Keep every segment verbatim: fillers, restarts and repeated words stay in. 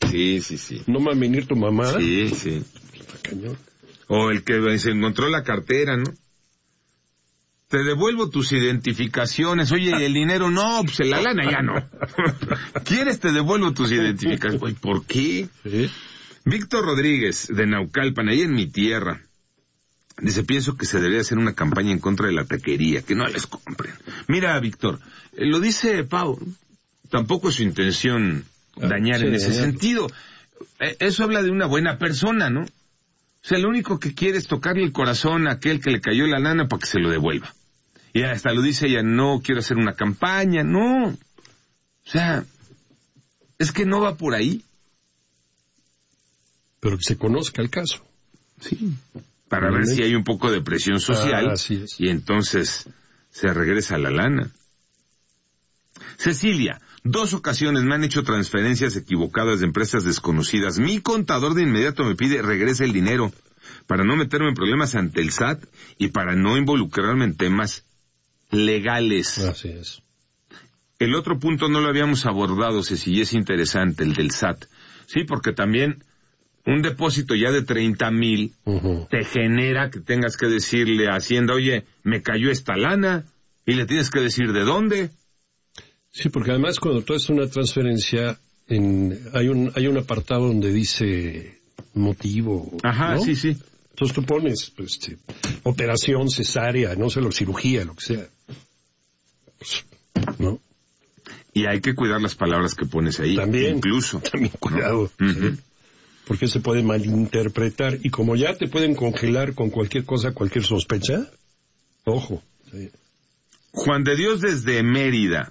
Sí, sí, sí. ¿No va a venir tu mamá? Sí, sí. Está cañón. O el que se encontró la cartera, ¿no? Te devuelvo tus identificaciones. Oye, ¿y el dinero? No, pues la lana ya no. ¿Quieres te devuelvo tus identificaciones? Oye, ¿por qué? ¿Sí? Víctor Rodríguez, de Naucalpan, ahí en mi tierra. Dice, pienso que se debería hacer una campaña en contra de la taquería, que no les compren. Mira, Víctor, eh, lo dice Pau, tampoco es su intención Ah, dañar sí, en ese dañar. sentido. Eh, eso habla de una buena persona, ¿no? O sea, lo único que quiere es tocarle el corazón a aquel que le cayó la lana para que se lo devuelva. Y hasta lo dice ella, no quiero hacer una campaña, no. O sea, es que no va por ahí. Pero que se conozca el caso. Sí. Para ver si hay un poco de presión social. Ah, así es. Y entonces se regresa la lana. Cecilia, dos ocasiones me han hecho transferencias equivocadas de empresas desconocidas. Mi contador de inmediato me pide regrese el dinero para no meterme en problemas ante el S A T y para no involucrarme en temas legales. Así es. El otro punto no lo habíamos abordado, Ceci, y es interesante, el del S A T. Sí, porque también un depósito ya de treinta mil Uh-huh. te genera que tengas que decirle a Hacienda, oye, me cayó esta lana, y le tienes que decir de dónde. Sí, porque además cuando tú haces una transferencia, en, hay un hay un apartado donde dice motivo. Ajá, ¿no? sí, sí. Entonces tú pones pues, este, operación, cesárea, no sé, lo, cirugía, lo que sea. Pues, ¿no? Y hay que cuidar las palabras que pones ahí. También. Incluso. También cuidado. ¿No? ¿sí? Uh-huh. Porque se puede malinterpretar. Y como ya te pueden congelar con cualquier cosa, cualquier sospecha, ojo. Sí. Juan de Dios desde Mérida.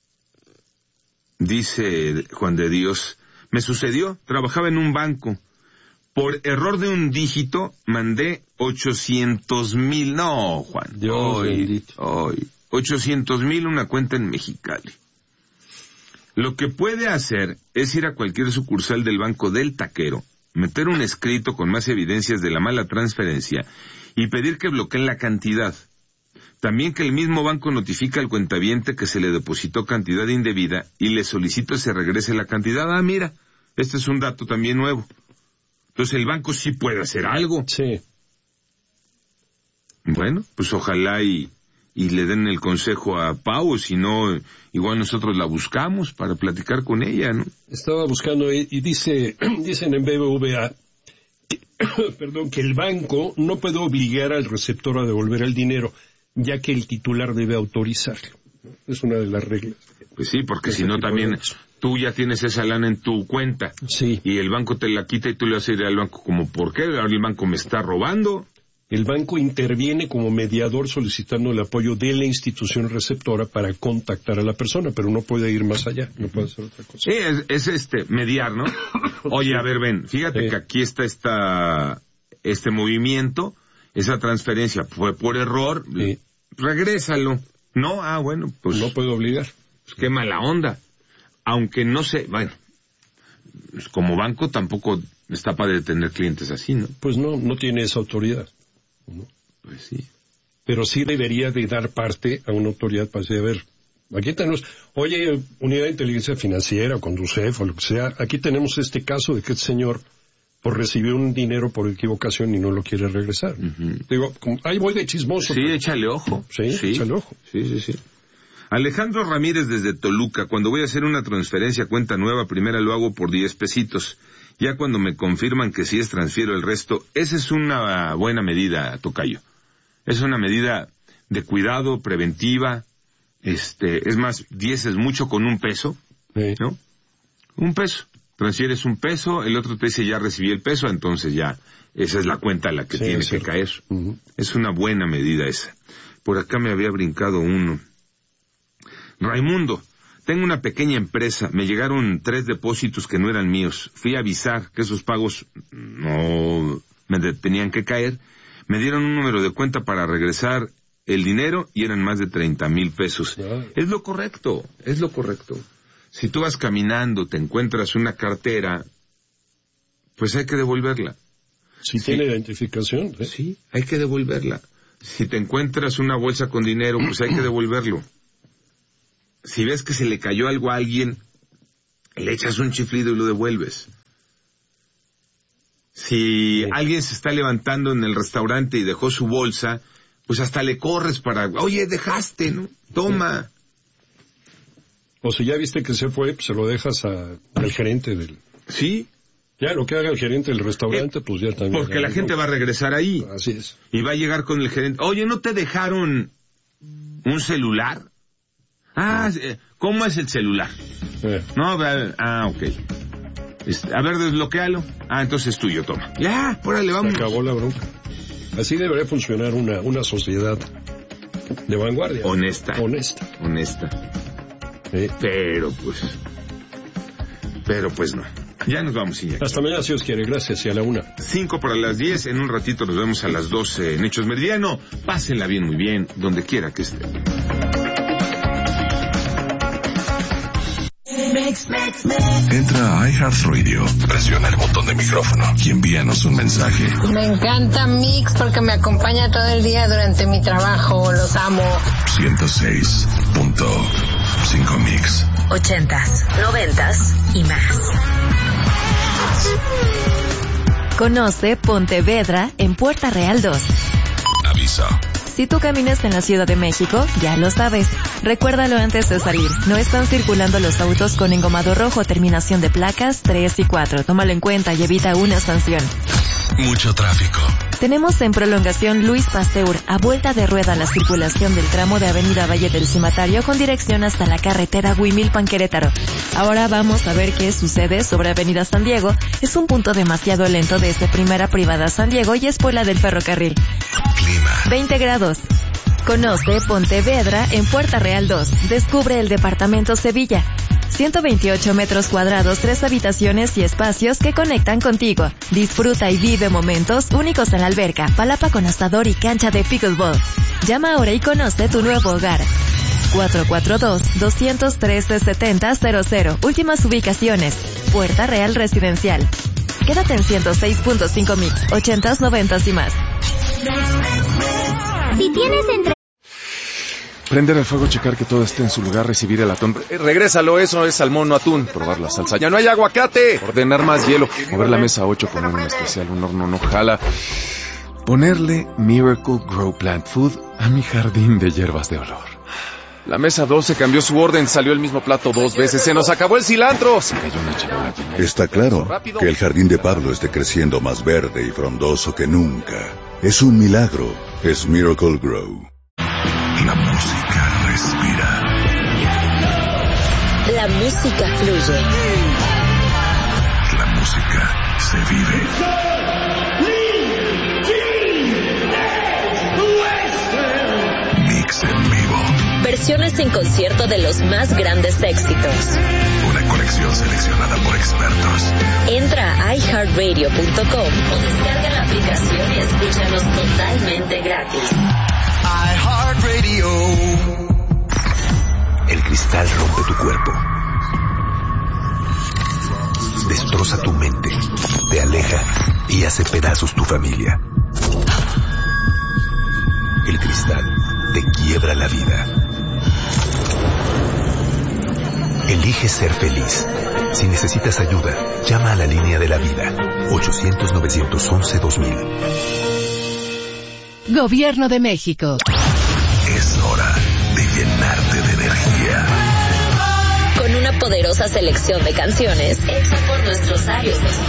Dice Juan de Dios, me sucedió, trabajaba en un banco. Por error de un dígito, mandé ochocientos mil. No, Juan. Dios hoy, bendito. hoy. ochocientos mil una cuenta en Mexicali. Lo que puede hacer es ir a cualquier sucursal del Banco del Taquero, meter un escrito con más evidencias de la mala transferencia y pedir que bloqueen la cantidad. También que el mismo banco notifique al cuentaviente que se le depositó cantidad indebida y le solicito se regrese la cantidad. Ah, mira, este es un dato también nuevo. Entonces el banco sí puede hacer algo. Sí. Bueno, pues ojalá y, y le den el consejo a Pau, si no, igual nosotros la buscamos para platicar con ella, ¿no? Estaba buscando y, y dice, dicen en B B V A, que, perdón, que el banco no puede obligar al receptor a devolver el dinero, ya que el titular debe autorizarlo. Es una de las reglas. Pues sí, porque Ese si no tipo también de- tú ya tienes esa lana en tu cuenta. Sí. Y el banco te la quita y tú le vas a ir al banco como, ¿por qué? Ahora el banco me está robando. El banco interviene como mediador solicitando el apoyo de la institución receptora para contactar a la persona, pero no puede ir más allá, no puede hacer otra cosa. Sí, es, es este, mediar, ¿no? Oye, a ver, ven, fíjate Sí. que aquí está esta, este movimiento, esa transferencia fue por error, Sí. regrésalo. No, ah, bueno, pues, No puede obligar. pues qué mala onda. Aunque no sé, bueno, pues como banco tampoco está para tener clientes así, ¿no? Pues no, no tiene esa autoridad. ¿no? Pues sí. Pero sí debería de dar parte a una autoridad para decir, a ver, aquí tenemos, oye, Unidad de Inteligencia Financiera, Conducef o lo que sea, aquí tenemos este caso de que este señor pues recibió un dinero por equivocación y no lo quiere regresar. Uh-huh. Digo, como, ahí voy de chismoso. Sí, pero- échale ojo. Sí, échale ojo. Sí, sí, sí. Alejandro Ramírez desde Toluca, cuando voy a hacer una transferencia a cuenta nueva, primera lo hago por diez pesitos. Ya cuando me confirman que sí es transfiero el resto, esa es una buena medida, tocayo. Es una medida de cuidado, preventiva, este, es más, diez es mucho con un peso, Sí. ¿no? Un peso. Transfieres un peso, el otro te dice ya recibí el peso, entonces ya, esa es la cuenta a la que Sí, tiene es que cierto. caer. Ujú. Es una buena medida esa. Por acá me había brincado uno. Raimundo, tengo una pequeña empresa, me llegaron tres depósitos que no eran míos. Fui a avisar que esos pagos no me de- tenían que caer. Me dieron un número de cuenta para regresar el dinero y eran más de treinta mil pesos. Ay. Es lo correcto, es lo correcto. Si tú vas caminando, te encuentras una cartera, pues hay que devolverla. Si Sí. tiene identificación. ¿eh? Sí, hay que devolverla. Si te encuentras una bolsa con dinero, pues hay que devolverlo. Si ves que se le cayó algo a alguien, le echas un chiflido y lo devuelves. Si sí. alguien se está levantando en el restaurante y dejó su bolsa, pues hasta le corres para, oye, dejaste, ¿no? Toma. O si ya viste que se fue, pues se lo dejas a, al gerente del... Sí. Ya, lo que haga el gerente del restaurante, eh, pues ya también. Porque la gente va a regresar ahí. Así es. Y va a llegar con el gerente. Oye, ¿no te dejaron un celular? Ah, ¿cómo es el celular? Eh. No, ah, ok. A ver, desbloquéalo. Ah, entonces es tuyo, toma. Ya, órale, vamos. Se acabó la bronca. Así debería funcionar una, una sociedad de vanguardia. Honesta. Honesta. Honesta. Eh. Pero, pues... Pero, pues no. Ya nos vamos, Iñaki. Hasta mañana, si os quiere. Gracias. Y a la una. Cinco para las diez. En un ratito nos vemos a las doce en Hechos Meridiano. Pásenla bien, muy bien, donde quiera que esté. Entra a iHeartRadio, presiona el botón de micrófono y envíanos un mensaje. Me encanta Mix porque me acompaña todo el día durante mi trabajo. Los amo. ciento seis punto cinco Mix. Ochentas, noventas y más. Conoce Pontevedra en Puerta Real dos. Aviso. Si tú caminas en la Ciudad de México, ya lo sabes. Recuérdalo antes de salir. No están circulando los autos con engomado rojo, terminación de placas tres y cuatro. Tómalo en cuenta y evita una sanción. Mucho tráfico. Tenemos en prolongación Luis Pasteur, a vuelta de rueda la circulación del tramo de Avenida Valle del Cimatario con dirección hasta la carretera Huimilpan-Querétaro. Ahora vamos a ver qué sucede sobre Avenida San Diego. Es un punto demasiado lento desde Primera Privada San Diego y es Puebla del Ferrocarril. Clima. veinte grados. Conoce Pontevedra en Puerta Real dos. Descubre el departamento Sevilla. ciento veintiocho metros cuadrados, tres habitaciones y espacios que conectan contigo. Disfruta y vive momentos únicos en la alberca, palapa con asador y cancha de pickleball. Llama ahora y conoce tu nuevo hogar. cuatro cuatro dos, dos uno tres, siete cero cero cero. Últimas ubicaciones. Puerta Real Residencial. Quédate en ciento seis punto cinco Mix, ochentas, noventas y más. Si tienes entre... Prender el fuego, checar que todo esté en su lugar, recibir el atún. Eh, regrésalo, eso es salmón, no atún. Probar la salsa. ¡Ya no hay aguacate! Ordenar más hielo. Mover la mesa ocho, poner un especial, un horno no jala. Ponerle Miracle Grow Plant Food a mi jardín de hierbas de olor. La mesa doce cambió su orden, salió el mismo plato dos veces. ¡Se nos acabó el cilantro! Se cayó una charola llena. Está claro que el jardín de Pablo esté creciendo más verde y frondoso que nunca. Es un milagro. Es Miracle Grow. La música respira. La música fluye. La música se vive. Mix en vivo. Versiones en concierto de los más grandes éxitos. Una colección seleccionada por expertos. Entra a i heart radio punto com o descarga la aplicación y escúchanos totalmente gratis. iHeartRadio. El cristal rompe tu cuerpo. Destroza tu mente. Te aleja y hace pedazos tu familia. El cristal te quiebra la vida. Elige ser feliz. Si necesitas ayuda, llama a la línea de la vida. ochocientos, novecientos once, dos mil. Gobierno de México. Es hora de llenarte de energía. Con una poderosa selección de canciones hecha por nuestros sabios